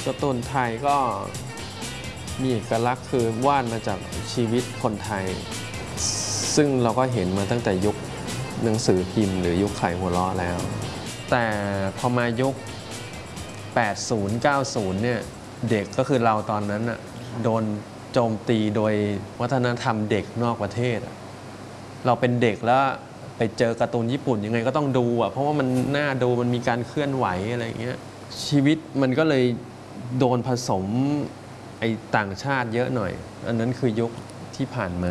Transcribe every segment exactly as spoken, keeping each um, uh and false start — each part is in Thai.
การ์ตูนไทยก็มีเอกลักษณ์คือวาดมาจากชีวิตคนไทย ซึ่งเราก็เห็นมาตั้งแต่ยุคหนังสือพิมพ์หรือยุคไขหัวเราะแล้ว แต่พอมายุค แปดสิบ เก้าสิบ เนี่ยเด็กก็คือเราตอนนั้นน่ะโดนโจมตีโดยวัฒนธรรมเด็กนอกประเทศ เราเป็นเด็กแล้วไปเจอการ์ตูนญี่ปุ่นยังไงก็ต้องดูอ่ะเพราะว่ามันน่าดูมันมีการเคลื่อนไหวอะไรอย่างเงี้ยชีวิตมันก็เลยโดนผสมไอ้ต่างชาติเยอะหน่อยอันนั้นคือยุคที่ผ่านมา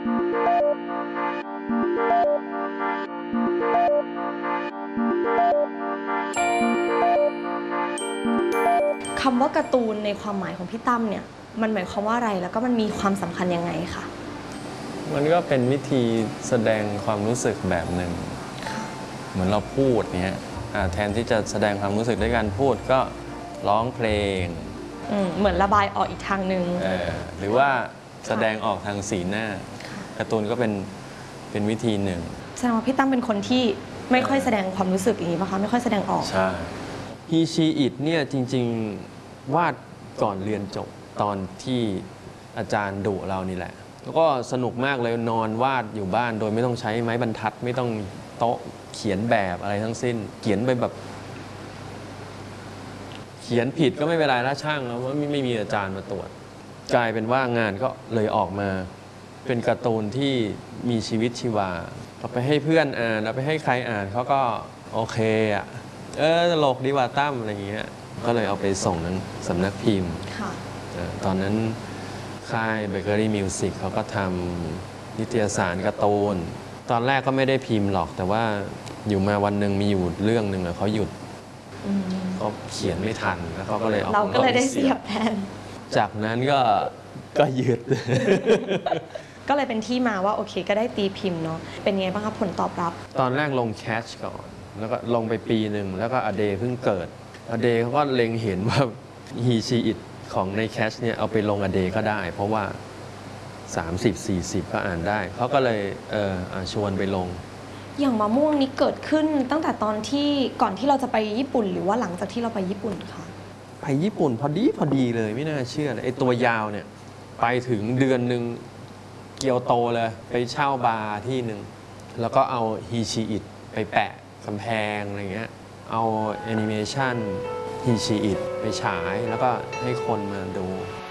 คำว่าการ์ตูนในความหมายของพี่ตั้มเนี่ยมันหมายความว่าอะไรแล้วก็มันมีความสำคัญยังไงคะมันก็เป็นวิธีแสดงความรู้สึกแบบหนึ่งเหมือนเราพูดเนี้ยแทนที่จะแสดงความรู้สึกด้วยการพูดก็ร้องเพลงเหมือนระบายออกอีกทางหนึ่งหรือว่าแสดงออกทางสีหน้าการ์ตูนก็เป็นเป็นวิธีหนึ่งแสดงว่าพี่ตั้มเป็นคนที่ไม่ค่อยแสดงความรู้สึกอย่างนี้ป่ะคะไม่ค่อยแสดงออกใช่ฮีชีอิตเนี่ยจริงๆวาดก่อนเรียนจบตอนที่อาจารย์ดุเรานี่แหละแล้วก็สนุกมากเลยนอนวาดอยู่บ้านโดยไม่ต้องใช้ไม้บรรทัดไม่ต้องโต๊ะเขียนแบบอะไรทั้งสิ้นเขียนไปแบบเขียนผิดก็ไม่เป็นไรแล้วช่างแล้วว่าไม่มีอาจารย์มาตรวจกลายเป็นว่างานก็เลยออกมาเป็นการ์ตูนที่มีชีวิตชีวาเอาไปให้เพื่อนอ่านเอาไปให้ใครอ่านเขาก็โอเคอ่ะเออตลกดีว่าตั้มอะไรอย่างเงี้ยก็เลยเอาไปส่งนังสำนักพิมพ์ตอนนั้นค่ายเบเกอรี่มิวสิกเขาก็ทำนิตยสารการ์ตูนตอนแรกก็ไม่ได้พิมพ์หรอกแต่ว่าอยู่มาวันหนึ่งมีอยู่เรื่องหนึ่งเขาหยุดเขาเขียนไม่ทันแล้วเขาก็เลยเอาเราก็เลยได้เสียบแทนจากนั้นก็ก็หยุดก็เลยเป็นที่มาว่าโอเคก็ได้ตีพิมพ์เนาะเป็นไงบ้างครับผลตอบรับตอนแรกลงแคชก่อนแล้วก็ลงไปปีหนึ่งแล้วก็อเดย์เพิ่งเกิดอเดย์เขาก็เล็งเห็นว่าฮีชีอิตของในแคชเนี่ยเอาไปลงอเดย์ก็ได้เพราะว่าสามสิบ สี่สิบก็อ่านได้เขาก็เลยเออชวนไปลงอย่างมะม่วงนี้เกิดขึ้นตั้งแต่ตอนที่ก่อนที่เราจะไปญี่ปุ่นหรือว่าหลังจากที่เราไปญี่ปุ่นคะไปญี่ปุ่นพอดีพอดีเลยไม่น่าเชื่อเลยไอ้ตัวยาวเนี่ยไปถึงเดือนหนึ่งเกียวโตเลยไปเช่าบาร์ที่หนึ่งแล้วก็เอาฮีชีอิตไปแปะกำแพงอะไรเงี้ยเอาแอนิเมชันฮีชีอิตไปฉายแล้วก็ให้คนมาดู